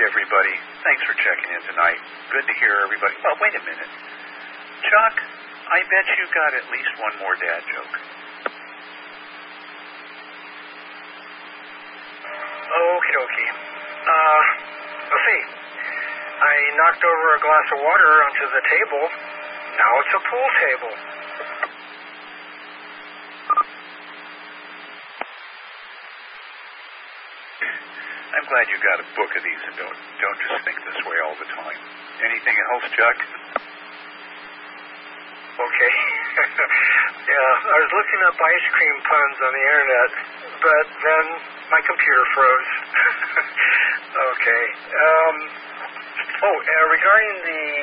everybody. Thanks for checking in tonight. Good to hear everybody. Well, wait a minute. Chuck, I bet you got at least one more dad joke. Okie dokie. Let's see. I knocked over a glass of water onto the table. Now it's a pool table. I'm glad you got a book of these and don't just think this way all the time. Anything else, Chuck? Okay. Yeah, I was looking up ice cream puns on the internet, but then my computer froze. Okay. Regarding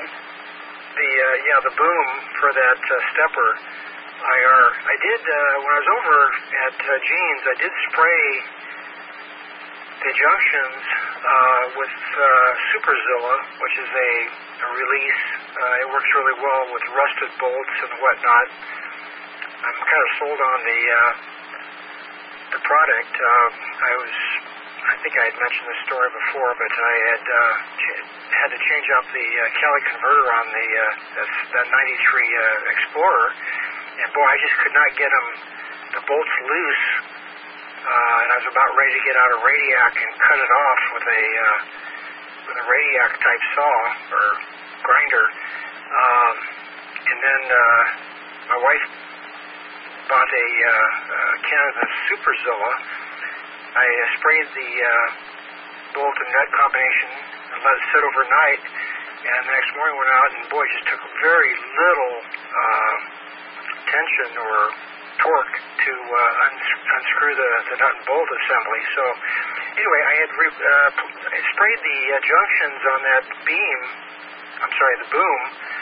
the boom for that stepper IR, I did when I was over at Gene's, I did spray the junctions with Superzilla, which is a release. It works really well with rusted bolts and whatnot. I'm kind of sold on the product. I think I had mentioned this story before, but I had to change out the Kelly converter on the 93 Explorer, and boy, I just could not get the bolts loose. And I was about ready to get out a Radiac and cut it off with a Radiac type saw or grinder. And then my wife bought a can of the Superzilla. I sprayed the bolt and nut combination and let it sit overnight. And the next morning went out and boy, just took very little tension or torque to unscrew the nut and bolt assembly. So anyway, I had sprayed the junctions on that the boom,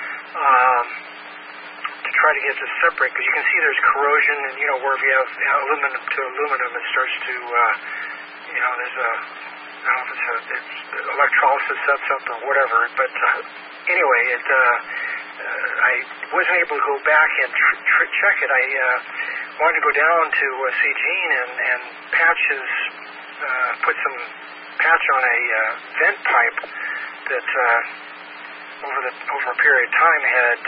to try to get this separate, because you can see there's corrosion, and where if you have aluminum to aluminum, it starts to there's I don't know if it's electrolysis sets up or whatever, but anyway, I wasn't able to go back and check it. I wanted to go down to see Gene and put some patch on a vent pipe that over a period of time had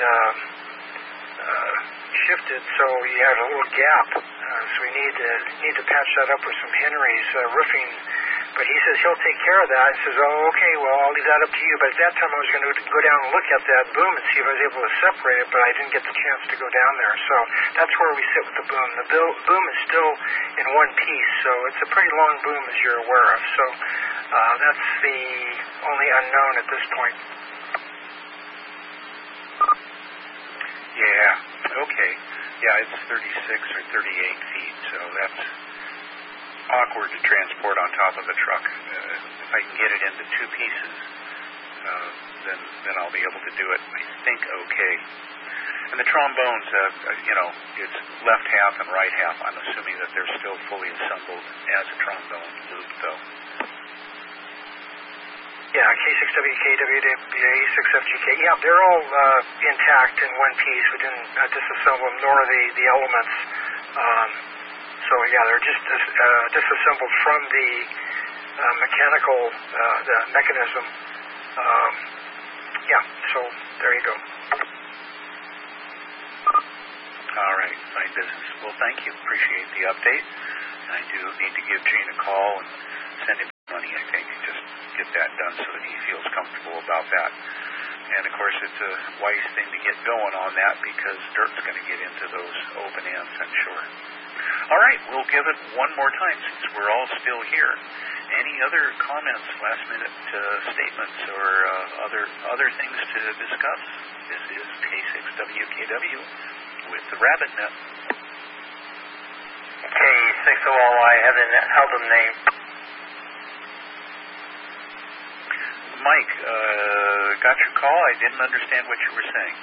shifted, so you had a little gap. So we need to patch that up with some Henry's roofing. But he says he'll take care of that. He says, oh, okay, well, I'll leave that up to you. But at that time, I was going to go down and look at that boom and see if I was able to separate it, but I didn't get the chance to go down there. So that's where we sit with the boom. The boom is still in one piece, so it's a pretty long boom, as you're aware of. So that's the only unknown at this point. Yeah, okay. Yeah, it's 36 or 38 feet, so that's awkward to transport on top of a truck. If I can get it into two pieces, then I'll be able to do it, I think, okay. And the trombones, it's left half and right half. I'm assuming that they're still fully assembled as a trombone loop, though. Yeah, K6WK, WWA, 6FGK. Yeah, they're all intact in one piece. We didn't disassemble them, nor the elements. So yeah, they're just disassembled from the mechanical, the mechanism. Yeah, so there you go. All right, fine business. Well, thank you. Appreciate the update. I do need to give Gene a call and send him money, I think, and just get that done so that he feels comfortable about that. And, of course, it's a wise thing to get going on that because dirt's going to get into those open ends, I'm sure. All right, we'll give it one more time since we're all still here. Any other comments, last-minute statements, or other things to discuss? This is K6WKW with the Rabbit Net. K6OLY have an album name. Mike, got your call. I didn't understand what you were saying.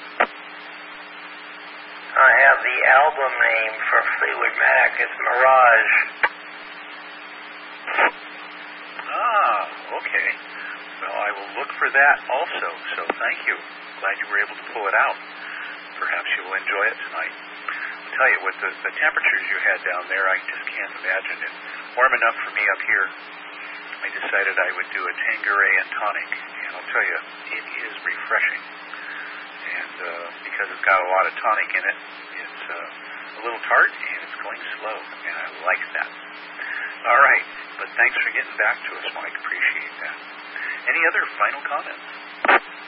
I have the album name for Fleetwood Mac. It's Mirage. Okay. Well, I will look for that also, so thank you. Glad you were able to pull it out. Perhaps you will enjoy it tonight. I'll tell you, with the temperatures you had down there, I just can't imagine it. Warm enough for me up here. I decided I would do a Tanqueray and tonic, and I'll tell you, it is refreshing. And because it's got a lot of tonic in it, it's a little tart, and it's going slow, and I like that. All right, but thanks for getting back to us, Mike. Appreciate that. Any other final comments?